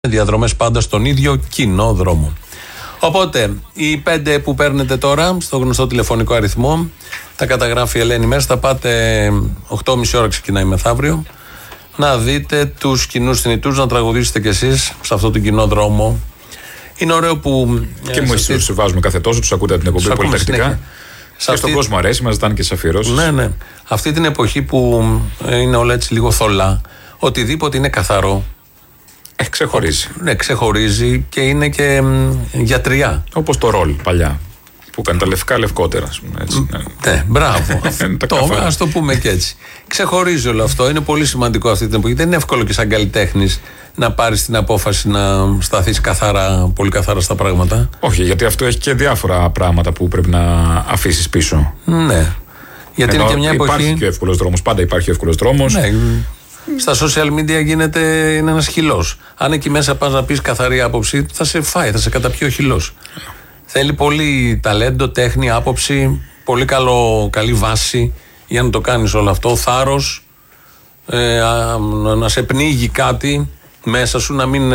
Διαδρομές πάντα στον ίδιο κοινό δρόμο. Οπότε, οι 5 που παίρνετε τώρα στο γνωστό τηλεφωνικό αριθμό, τα καταγράφει η Ελένη Μέρς. Θα πάτε 8.30 ώρα, ξεκινάει μεθαύριο, να δείτε τους κοινούς θνητούς, να τραγουδήσετε κι εσείς σε αυτό τον κοινό δρόμο. Είναι ωραίο που. Και εμείς τους βάζουμε κάθε τόσο, τους ακούτε από την εκπομπή πολύ τακτικά. Και στον κόσμο αρέσει, μας ζητάνε και τις αφιερώσεις. Ναι. Αυτή την εποχή που είναι όλα έτσι λίγο θολά, οτιδήποτε είναι καθαρό. Ξεχωρίζει. Ναι, ξεχωρίζει και είναι και γιατριά. Όπως το ρολ παλιά. Που έκανε τα λευκά λευκότερα, ας πούμε. Έτσι, ναι, μπράβο. Ας το πούμε και έτσι. Ξεχωρίζει όλο αυτό. Είναι πολύ σημαντικό αυτή την εποχή. Δεν είναι εύκολο και σαν καλλιτέχνης να πάρεις την απόφαση να σταθείς πολύ καθαρά στα πράγματα. Όχι, γιατί αυτό έχει και διάφορα πράγματα που πρέπει να αφήσεις πίσω. Ναι. Γιατί είναι και μια εποχή. Υπάρχει και ο εύκολος δρόμος. Πάντα υπάρχει ο εύκολος δρόμος. Ναι. Στα social media είναι ένας χυλός. Αν εκεί μέσα πας να πεις καθαρή άποψη, θα σε φάει, θα σε καταπιεί ο χυλός. Θέλει πολύ ταλέντο, τέχνη, άποψη, πολύ καλή βάση για να το κάνεις όλο αυτό. Θάρρος, να σε πνίγει κάτι μέσα σου, να μην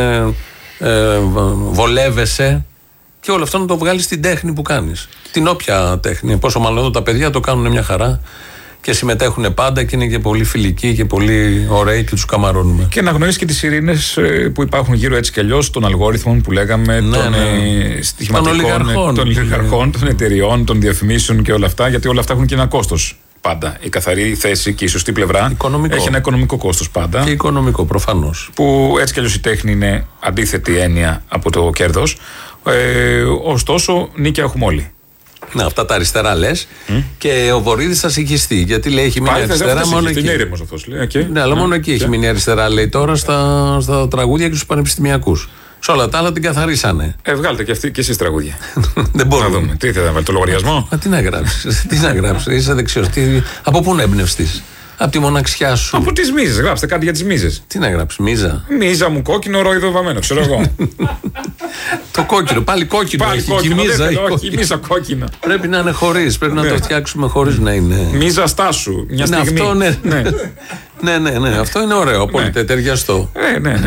βολεύεσαι και όλο αυτό να το βγάλεις στην τέχνη που κάνεις. Την όποια τέχνη. Πόσο μάλλον εδώ τα παιδιά το κάνουν μια χαρά. Και συμμετέχουν πάντα και είναι και πολύ φιλικοί και πολύ ωραίοι και τους καμαρώνουμε. Και να γνωρίσεις και τις ειρήνες που υπάρχουν γύρω έτσι κι αλλιώς των αλγόριθμων που λέγαμε, των στοιχηματικών, των ολιγαρχών, των εταιριών, των διαφημίσεων και όλα αυτά. Γιατί όλα αυτά έχουν και ένα κόστος πάντα. Η καθαρή θέση και η σωστή πλευρά έχει ένα οικονομικό κόστος πάντα. Και οικονομικό προφανώς. Που έτσι κι αλλιώς η τέχνη είναι αντίθετη έννοια από το κέρδος. Ωστόσο, νίκαια έχουμε όλοι. Ναι, αυτά τα αριστερά λες. Και ο Βορίδης θα συγχυστεί. Γιατί λέει έχει μείνει αριστερά μόνο εκεί. Ναι, αλλά μόνο εκεί έχει μείνει αριστερά, λέει τώρα στα τραγούδια και στους πανεπιστημιακούς. Σε όλα τα άλλα την καθαρίσανε. Βγάλτε και αυτοί και εσείς τραγούδια. Δεν μπορούμε. Να δούμε. Τι θέλετε να βάλετε, το λογαριασμό. Τι να γράψεις. Είσαι δεξιός. Από πού να εμπνευστείς? Από τη μοναξιά σου. Από τις μίζες. Γράψτε κάτι για τις μίζες. Τι να γράψεις, μίζα? Μίζα μου κόκκινο, ρόιδο βαμμένο, ξέρω εγώ. Το κόκκινο, πάλι κόκκινο. Πάλι κόκκινο, όχι, μίζα κόκκινο. Πρέπει να είναι χωρίς, πρέπει να το φτιάξουμε χωρίς να είναι. Μίζα στάσου, μια στιγμή. Αυτό, ναι, αυτό είναι ωραίο, πολύ ταιριαστό. Ναι.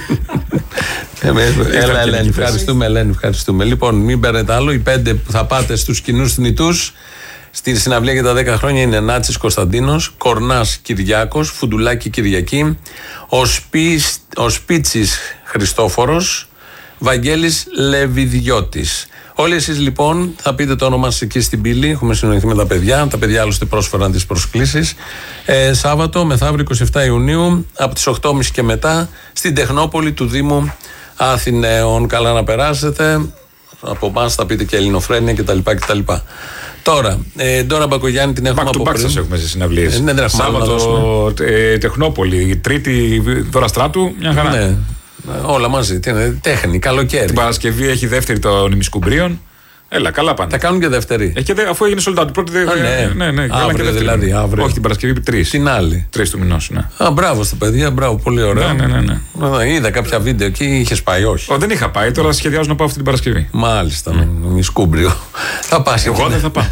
Έλα, Ελένη, ευχαριστούμε. Λοιπόν, μην παίρνετε άλλο. Οι 5 που θα πάτε στους κοινούς θνητούς στη συναυλία για τα 10 χρόνια είναι Νάτσης Κωνσταντίνος, Κορνάς Κυριάκος, Φουντουλάκη Κυριακή, ο Σπίτσης Χριστόφορος, Βαγγέλης Λεβιδιώτης. Όλοι εσείς λοιπόν θα πείτε το όνομά σας εκεί στην πύλη. Έχουμε συνοηθεί με τα παιδιά. Τα παιδιά άλλωστε πρόσφεραν τις προσκλήσεις. Σάββατο μεθαύριο 27 Ιουνίου από τις 8.30 και μετά στην Τεχνόπολη του Δήμου Αθηναίων. Καλά να περάσετε. Από εμάς θα πείτε και Ελληνοφρένεια κτλ. Τώρα Μπακογιάννη την έχουμε από πριν. Έχουμε σε συναυλίες. Σάββατο Τεχνόπολη, Τρίτη Δώρα Στράτου, μια χαρά. Ναι. Όλα μαζί. Τέχνη, καλοκαίρι. Την Παρασκευή έχει δεύτερη των ημισκουμπρίων. Έλα, καλά πάνε. Θα κάνουν και δεύτερη. Αφού έγινε σολτάτη. Πρώτη ναι. Αύριο δηλαδή. Όχι την Παρασκευή, 3. Την άλλη. 3 του μηνός, ναι. Μπράβο στα παιδιά, μπράβο, πολύ ωραία. Ναι. Είδα κάποια βίντεο εκεί, είχες πάει, όχι? Δεν είχα πάει, τώρα σχεδιάζω να πάω αυτή την Παρασκευή. Μάλιστα, ημισκούμπριο. Θα πας. Εγώ δεν θα πάω.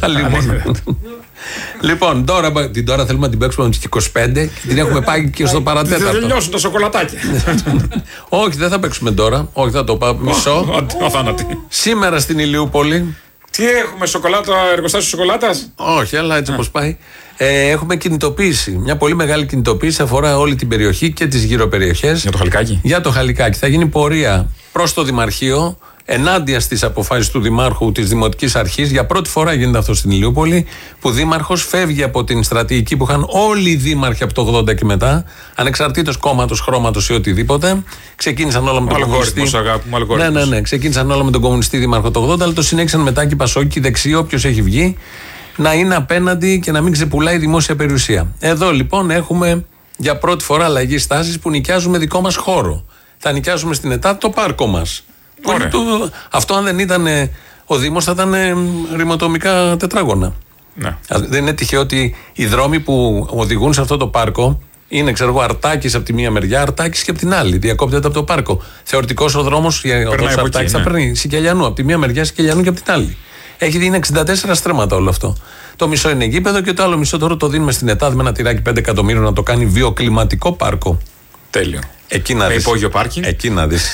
Λοιπόν, τώρα θέλουμε να την παίξουμε με τους 25 και την έχουμε πάει και στο παρατέταρτο. Θα τελειώσουν τα σοκολατάκια. Όχι, δεν θα παίξουμε τώρα. Όχι, θα το πάω μισό. Σήμερα στην Ηλιούπολη. Τι έχουμε, σοκολάτα, εργοστάσιο σοκολάτας? Όχι, αλλά έτσι όπως πάει. Έχουμε κινητοποίηση. Μια πολύ μεγάλη κινητοποίηση, αφορά όλη την περιοχή και τις γύρω περιοχές. Για το Χαλικάκι. Για το Χαλικάκι. Θα γίνει πορεία προς το Δημαρχείο. Ενάντια στις αποφάσεις του Δημάρχου της Δημοτικής Αρχής, για πρώτη φορά γίνεται αυτό στην Ηλιούπολη, που Δήμαρχος φεύγει από την στρατηγική που είχαν όλοι οι δήμαρχοι από το 80 και μετά, ανεξαρτήτως κόμματος, χρώματος ή οτιδήποτε. Ξεκίνησαν όλα με τον κομμουνιστή. Ναι, ξεκίνησαν όλα με τον κομμουνιστή Δήμαρχο το 80, αλλά το συνέχισαν μετά και οι Πασόκοι, δεξιοί, όποιος έχει βγει, να είναι απέναντι και να μην ξεπουλάει δημόσια περιουσία. Εδώ λοιπόν έχουμε για πρώτη φορά αλλαγή στάσης που νοικιάζουμε δικό μας χώρο. Θα νοικιάζουμε στην ΕΤΑ το πάρκο μας. Αυτό αν δεν ήταν ο Δήμος θα ήταν ρημοτομικά τετράγωνα. Ναι. Δεν είναι τυχαίο ότι οι δρόμοι που οδηγούν σε αυτό το πάρκο είναι, ξέρω εγώ, Αρτάκης από τη μία μεριά, Αρτάκης και από την άλλη. Διακόπτεται από το πάρκο. Θεωρητικός ο δρόμος Αρτάκης θα παίρνει Σικελιανού από τη μία μεριά, Σικελιανού και από την άλλη. Έχει δίνει 64 στρέμματα όλο αυτό. Το μισό είναι γήπεδο και το άλλο μισό τώρα το δίνουμε στην ΕΤΑΔ με ένα τυράκι 5 εκατομμύρων να το κάνει βιοκλιματικό πάρκο. Τέλειο. Εκεί να με δεις. υπόγειο πάρκινγκ. Εκεί να δεις.